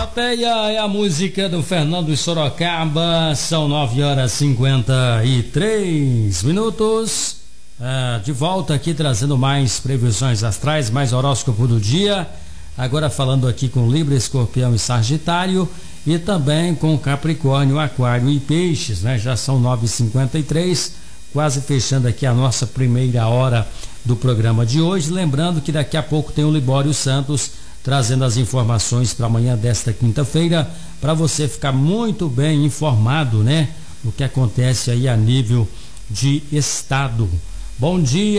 Roteia é a música do Fernando de Sorocaba. São 9h53. De volta aqui trazendo mais previsões astrais, mais horóscopo do dia. Agora falando aqui com Libra, Escorpião e Sagitário, e também com Capricórnio, Aquário e Peixes, né? Já são 9h53, quase fechando aqui a nossa primeira hora do programa de hoje. Lembrando que daqui a pouco tem o Libório Santos trazendo as informações para amanhã desta quinta-feira, para você ficar muito bem informado, né? O que acontece aí a nível de estado. Bom dia.